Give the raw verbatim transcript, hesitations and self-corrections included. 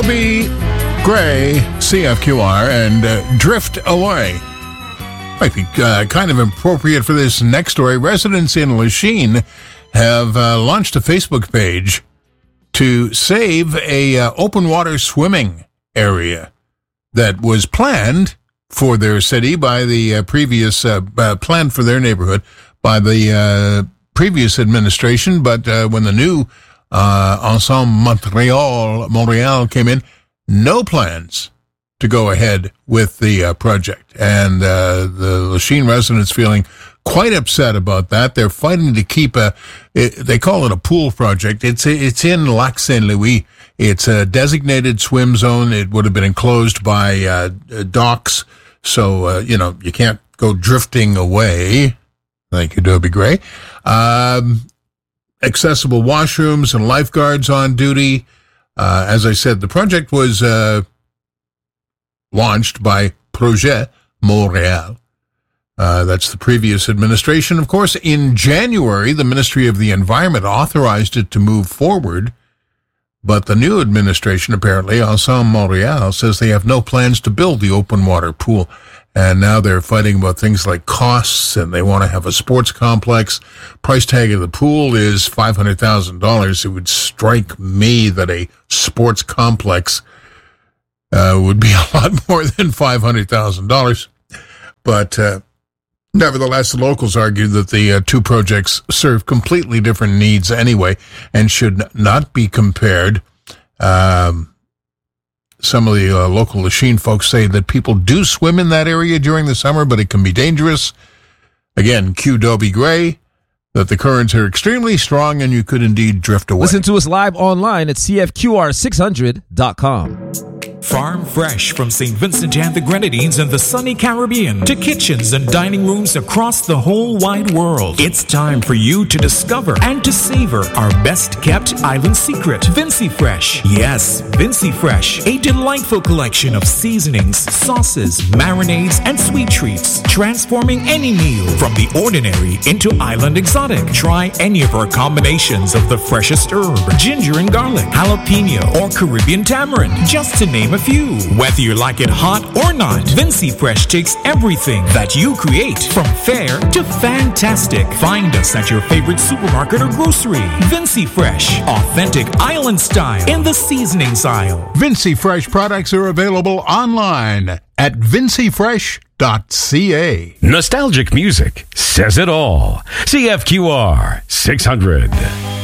Dobie Gray, C F Q R, and uh, Drift Away. I think uh, kind of appropriate for this next story. Residents in Lachine have uh, launched a Facebook page to save a uh, open water swimming area that was planned for their city by the uh, previous, uh, uh, planned for their neighborhood by the uh, previous administration. But uh, when the new uh, Ensemble Montreal, Montreal came in, no plans to go ahead with the uh, project. And uh, the Lachine residents feeling quite upset about that. They're fighting to keep a, it, they call it a pool project. It's it's in Lac Saint Louis. It's a designated swim zone. It would have been enclosed by uh, docks. So, uh, you know, you can't go drifting away. Thank you, Dobie Gray. Um, accessible washrooms and lifeguards on duty. Uh, as I said, the project was uh, launched by Projet Montréal. Uh, that's the previous administration. Of course, in January, the Ministry of the Environment authorized it to move forward, but the new administration, apparently, Ensemble Montréal, says they have no plans to build the open water pool. And now they're fighting about things like costs, and they want to have a sports complex. Price tag of the pool is five hundred thousand dollars. It would strike me that a sports complex uh, would be a lot more than five hundred thousand dollars. But uh, nevertheless, the locals argue that the uh, two projects serve completely different needs anyway and should not be compared. Um Some of the uh, local Lachine folks say that people do swim in that area during the summer, but it can be dangerous. Again, cue Dobie Gray, that the currents are extremely strong and you could indeed drift away. Listen to us live online at C F Q R six hundred dot com. Farm fresh from Saint Vincent and the Grenadines and the sunny Caribbean to kitchens and dining rooms across the whole wide world. It's time for you to discover and to savor our best kept island secret, Vincy Fresh. Yes, Vincy Fresh, a delightful collection of seasonings, sauces, marinades, and sweet treats, transforming any meal from the ordinary into island exotic. Try any of our combinations of the freshest herb, ginger and garlic, jalapeno, or Caribbean tamarind, just to name a few. Whether you like it hot or not, Vincy Fresh takes everything that you create from fair to fantastic. Find us at your favorite supermarket or grocery. Vincy Fresh, authentic island style in the seasonings aisle. Vincy Fresh products are available online at vincy fresh dot c a. Nostalgic music says it all. C F Q R six hundred.